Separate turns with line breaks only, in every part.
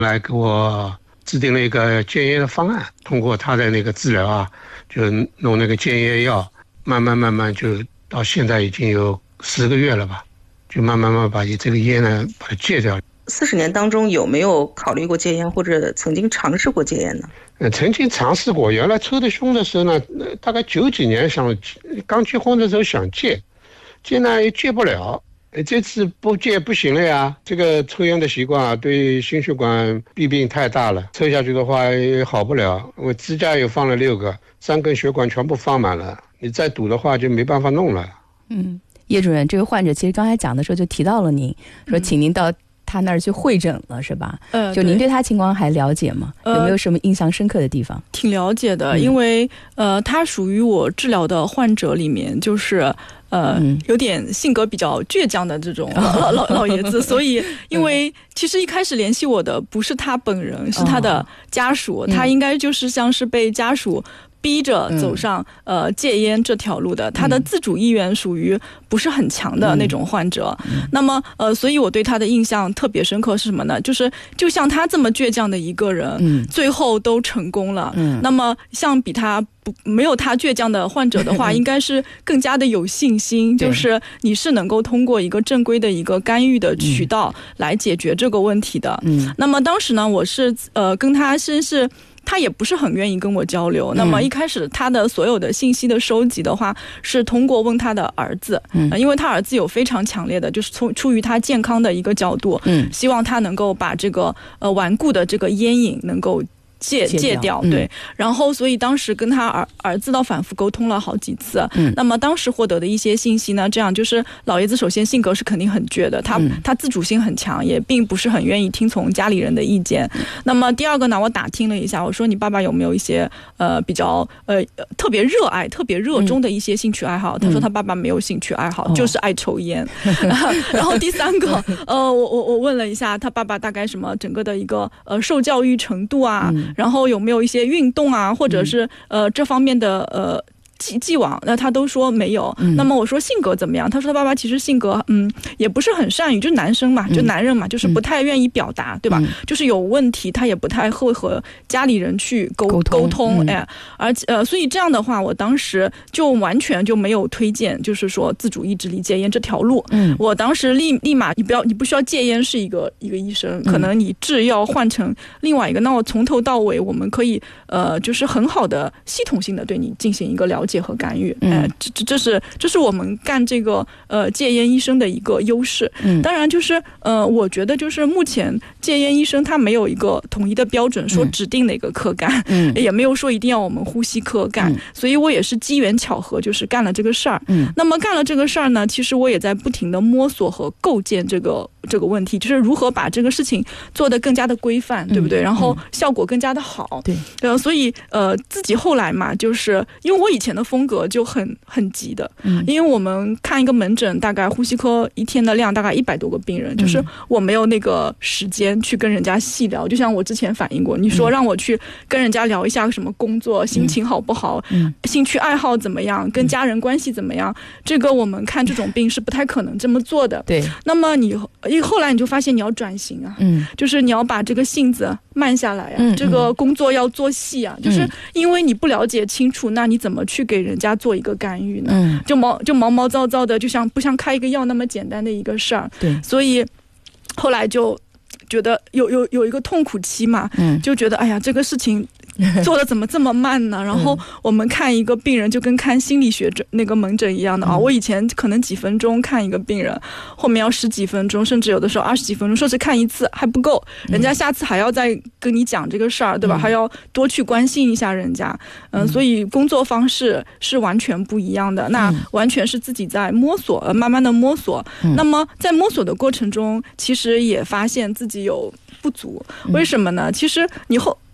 来给我制定了一个戒烟的方案，通过他的那个治疗啊，就弄那个戒烟药，慢慢就到现在已经有10个月了吧，就慢慢把这个烟呢把它戒掉。
40年当中有没有考虑过戒烟，或者曾经尝试过戒烟呢？
曾经尝试过，原来抽得凶的时候呢，大概90几年刚结婚的时候想戒呢也戒不了。这次不戒不行了呀，这个抽烟的习惯啊，对心血管弊病太大了，抽下去的话也好不了。我支架又放了6个，3根血管全部放满了，你再堵的话就没办法弄了。
叶主任，这个患者其实刚才讲的时候就提到了您，说请您到他那儿去会诊了，是吧？就您对他情况还了解吗？有没有什么印象深刻的地方？
挺了解的，因为他属于我治疗的患者里面，就是有点性格比较倔强的这种老爷子，所以因为其实一开始联系我的不是他本人，是他的家属，他应该就是像是被家属逼着走上戒烟这条路的，他的自主意愿属于不是很强的那种患者。那么所以我对他的印象特别深刻是什么呢？就像他这么倔强的一个人，最后都成功了。那么像比他没有他倔强的患者的话，应该是更加的有信心，就是你是能够通过一个正规的一个干预的渠道来解决这个问题的。那么当时呢，我是跟他是他也不是很愿意跟我交流。那么一开始他的所有的信息的收集的话，是通过问他的儿子，因为他儿子有非常强烈的，就是出于他健康的一个角度，希望他能够把这个顽固的这个烟瘾能够戒掉，对。然后所以当时跟他儿子到反复沟通了好几次。那么当时获得的一些信息呢，这样就是老爷子首先性格是肯定很倔的，他自主性很强，也并不是很愿意听从家里人的意见。那么第二个呢，我打听了一下，我说你爸爸有没有一些比较特别热爱特别热衷的一些兴趣爱好？他说他爸爸没有兴趣爱好，就是爱抽烟。然后第三个我问了一下他爸爸大概什么整个的一个受教育程度啊，然后有没有一些运动啊，或者是这方面的既往，那他都说没有。那么我说性格怎么样？他说他爸爸其实性格也不是很善于，就是男生嘛，就男人嘛，就是不太愿意表达，对吧？就是有问题他也不太会和家里人去沟通。而且所以这样的话，我当时就完全就没有推荐，就是说自主意志力戒烟这条路。我当时立马你不需要戒烟是一个医生，可能你制药换成另外一个，那我从头到尾我们可以就是很好的系统性的对你进行一个了解和干预。这是我们干这个戒烟医生的一个优势。当然就是我觉得就是目前戒烟医生他没有一个统一的标准，说指定哪个科干，也没有说一定要我们呼吸科干。所以我也是机缘巧合，就是干了这个事儿。那么干了这个事儿呢，其实我也在不停的摸索和构建这个问题，就是如何把这个事情做得更加的规范，对不对？然后效果更加的好。对，所以自己后来嘛，就是因为我以前的风格就很急的，因为我们看一个门诊，大概呼吸科一天的量大概100多个病人，就是我没有那个时间去跟人家细聊。就像我之前反映过，你说让我去跟人家聊一下什么工作、心情好不好、兴趣爱好怎么样、跟家人关系怎么样，这个我们看这种病是不太可能这么做的。对，那么后来你就发现你要转型啊，就是你要把这个性子慢下来啊，这个工作要做细啊，就是因为你不了解清楚，那你怎么去给人家做一个干预呢？就毛毛躁躁的，不像开一个药那么简单的一个事儿。对，所以后来就觉得有一个痛苦期嘛，就觉得哎呀，这个事情做的怎么这么慢呢？然后我们看一个病人就跟看心理学那个门诊一样的啊，我以前可能几分钟看一个病人，后面要10几分钟，甚至有的时候20几分钟，说是看一次还不够，人家下次还要再跟你讲这个事儿，对吧？还要多去关心一下人家。所以工作方式是完全不一样的，那完全是自己在摸索，慢慢的摸索。那么在摸索的过程中，其实也发现自己有不足。为什么呢？其实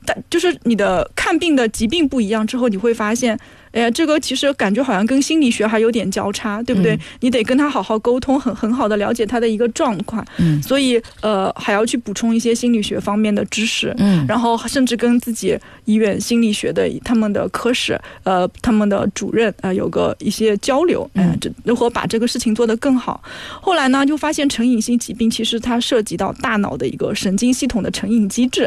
就是你的看病的疾病不一样之后，你会发现这个其实感觉好像跟心理学还有点交叉，对不对？你得跟他好好沟通，很好的了解他的一个状况。所以还要去补充一些心理学方面的知识。然后甚至跟自己医院心理学的他们的科室他们的主任有一些交流，如何把这个事情做得更好。后来呢，就发现成瘾性疾病其实它涉及到大脑的一个神经系统的成瘾机制。